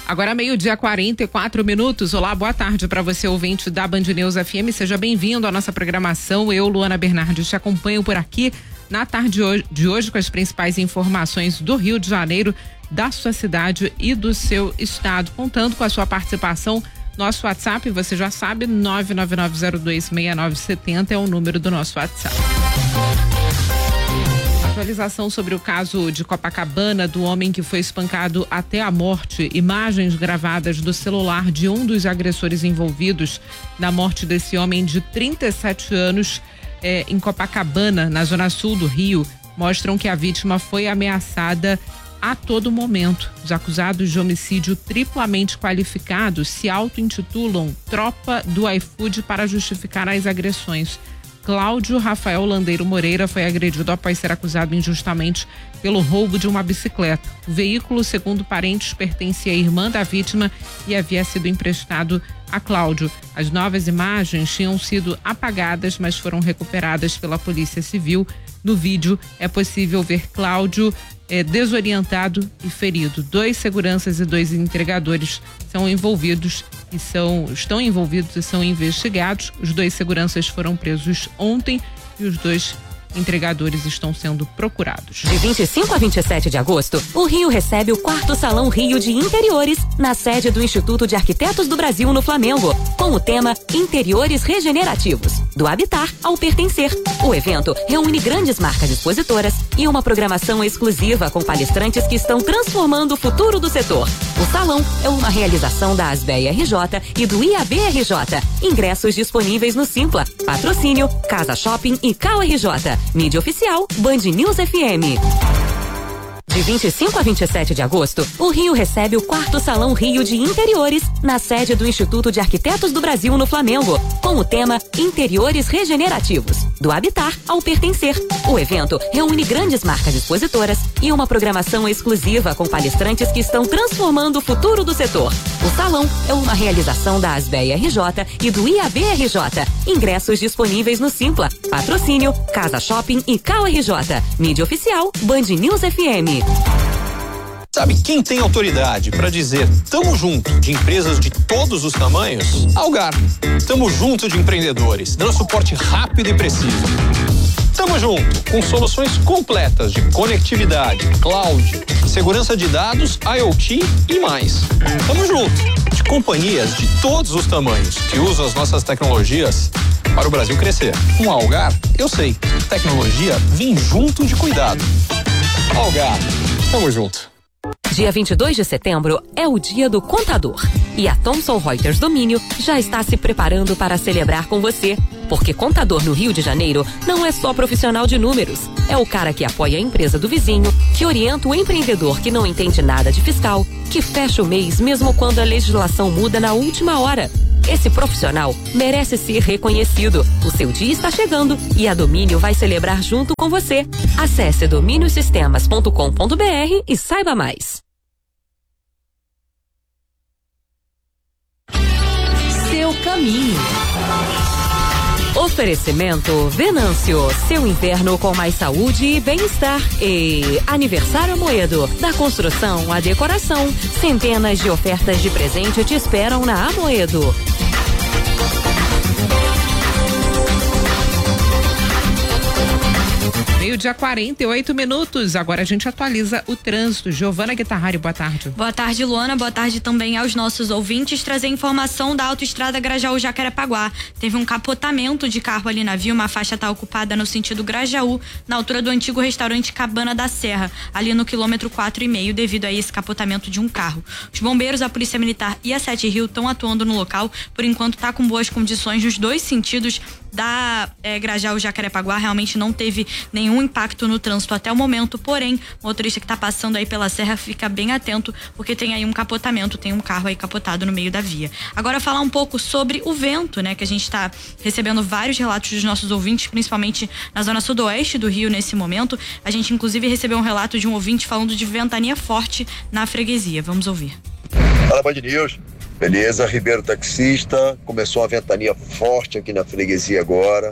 Agora 12:44. Olá, boa tarde para você, ouvinte da Band News FM. Seja bem-vindo à nossa programação. Eu, Luana Bernardes, te acompanho por aqui na tarde de hoje com as principais informações do Rio de Janeiro, da sua cidade e do seu estado. Contando com a sua participação, nosso WhatsApp, você já sabe, 999026970 é o número do nosso WhatsApp. Atualização sobre o caso de Copacabana do homem que foi espancado até a morte. Imagens gravadas do celular de um dos agressores envolvidos na morte desse homem de 37 anos em Copacabana, na zona sul do Rio, mostram que a vítima foi ameaçada a todo momento. Os acusados de homicídio triplamente qualificado se auto-intitulam Tropa do iFood para justificar as agressões. Cláudio Rafael Landeiro Moreira foi agredido após ser acusado injustamente pelo roubo de uma bicicleta. O veículo, segundo parentes, pertencia à irmã da vítima e havia sido emprestado a Cláudio. As novas imagens tinham sido apagadas, mas foram recuperadas pela Polícia Civil. No vídeo é possível ver Cláudio desorientado e ferido. 2 seguranças e 2 entregadores estão envolvidos e são investigados. Os 2 seguranças foram presos ontem e os 2 entregadores estão sendo procurados. De 25 a 27 de agosto, o Rio recebe o 4º Salão Rio de Interiores, na sede do Instituto de Arquitetos do Brasil, no Flamengo, com o tema Interiores Regenerativos, do habitar ao pertencer. O evento reúne grandes marcas expositoras e uma programação exclusiva com palestrantes que estão transformando o futuro do setor. O salão é uma realização da Asbeia RJ e do IAB-RJ. Ingressos disponíveis no Simpla. Patrocínio Casa Shopping e Cal RJ. Mídia oficial Band News FM. De 25 a 27 de agosto, o Rio recebe o 4º Salão Rio de Interiores, na sede do Instituto de Arquitetos do Brasil, no Flamengo, com o tema Interiores Regenerativos, do habitar ao pertencer. O evento reúne grandes marcas expositoras e uma programação exclusiva com palestrantes que estão transformando o futuro do setor. O salão é uma realização da Asbeia RJ e do IAB-RJ. Ingressos disponíveis no Simpla. Patrocínio Casa Shopping e Cal RJ. Mídia oficial Band News FM. Sabe quem tem autoridade para dizer tamo junto de empresas de todos os tamanhos? Algar. Tamo junto de empreendedores, dando suporte rápido e preciso. Tamo junto com soluções completas de conectividade, cloud, segurança de dados, IoT e mais. Tamo junto de companhias de todos os tamanhos que usam as nossas tecnologias para o Brasil crescer. Com a Algar, eu sei, tecnologia vem junto de cuidado. Algar, tamo junto. Dia 22 de setembro é o Dia do Contador. E a Thomson Reuters Domínio já está se preparando para celebrar com você. Porque contador no Rio de Janeiro não é só profissional de números. É o cara que apoia a empresa do vizinho, que orienta o empreendedor que não entende nada de fiscal, que fecha o mês mesmo quando a legislação muda na última hora. Esse profissional merece ser reconhecido. O seu dia está chegando e a Domínio vai celebrar junto com você. Acesse dominiosistemas.com.br e saiba mais. Seu caminho. Oferecimento Venâncio, seu inverno com mais saúde e bem-estar. E Aniversário Amoedo, da construção à decoração. Centenas de ofertas de presente te esperam na Amoedo. Meio-dia 48. Agora a gente atualiza o trânsito. Giovana Guitarrari, boa tarde. Boa tarde, Luana. Boa tarde também aos nossos ouvintes. Trazer informação da autoestrada Grajaú-Jacarepaguá. Teve um capotamento de carro ali na via. Uma faixa está ocupada no sentido Grajaú, na altura do antigo restaurante Cabana da Serra, ali no quilômetro 4,5, devido a esse capotamento de um carro. Os bombeiros, a Polícia Militar e a 7 Rio estão atuando no local. Por enquanto está com boas condições nos 2 sentidos da Grajaú-Jacarepaguá. Realmente não teve nenhum impacto no trânsito até o momento, porém, o motorista que está passando aí pela serra fica bem atento, porque tem aí um capotamento, tem um carro aí capotado no meio da via. Agora falar um pouco sobre o vento, né, que a gente está recebendo vários relatos dos nossos ouvintes, principalmente na zona sudoeste do Rio nesse momento. A gente inclusive recebeu um relato de um ouvinte falando de ventania forte na freguesia. Vamos ouvir. Fala, Band News. Beleza, Ribeiro Taxista, começou uma ventania forte aqui na freguesia agora,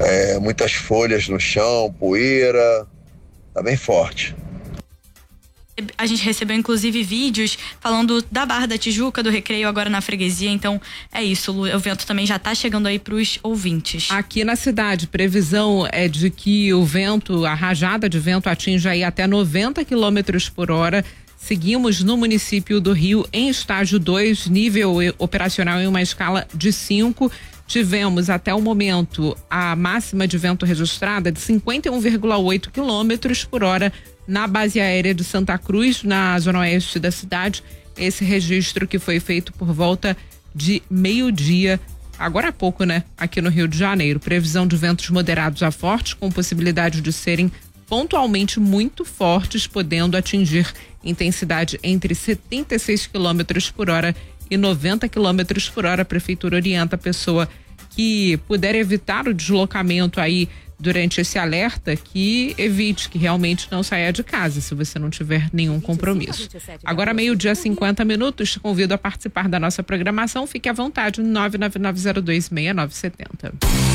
muitas folhas no chão, poeira, tá bem forte. A gente recebeu inclusive vídeos falando da Barra da Tijuca, do Recreio agora na freguesia, então é isso, Lu, o vento também já tá chegando aí pros ouvintes. Aqui na cidade, previsão é de que o vento, a rajada de vento atinja aí até 90 quilômetros por hora. Seguimos no município do Rio em estágio 2, nível operacional em uma escala de 5. Tivemos até o momento a máxima de vento registrada de 51,8 quilômetros por hora na base aérea de Santa Cruz, na zona oeste da cidade. Esse registro que foi feito por volta de meio-dia, agora há pouco, né? Aqui no Rio de Janeiro. Previsão de ventos moderados a fortes, com possibilidade de serem pontualmente muito fortes, podendo atingir intensidade entre 76 quilômetros por hora e 90 quilômetros por hora. A prefeitura orienta a pessoa que puder evitar o deslocamento aí durante esse alerta, que evite, que realmente não saia de casa, se você não tiver nenhum compromisso. Agora, meio-dia, 50 minutos, te convido a participar da nossa programação. Fique à vontade, 999026970.